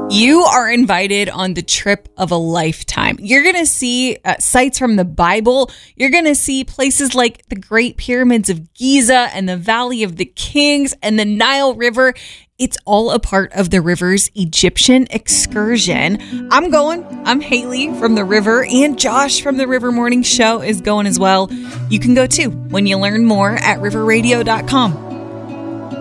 You are invited on the trip of a lifetime. You're going to see sites from the Bible. You're going to see places like the Great Pyramids of Giza and the Valley of the Kings and the Nile River. It's all a part of the River's Egyptian excursion. I'm going. I'm Haley from the River, and Josh from the River Morning Show is going as well. You can go too when you learn more at riverradio.com.